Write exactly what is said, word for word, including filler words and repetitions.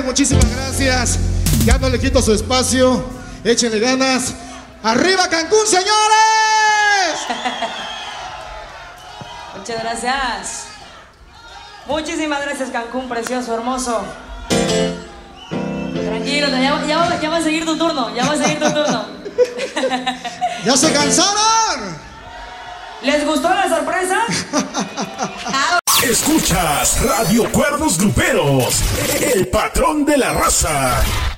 muchísimas gracias. Ya no le quito su espacio. Échenle ganas. ¡Arriba Cancún, señores! Muchas gracias. Muchísimas gracias, Cancún, precioso, hermoso. Tranquilo, ya, ya, ya va a seguir tu turno, ya va a seguir tu turno. ¿Ya se cansaron? ¿Les gustó la sorpresa? Escuchas Radio Cuernos Gruperos, el patrón de la raza.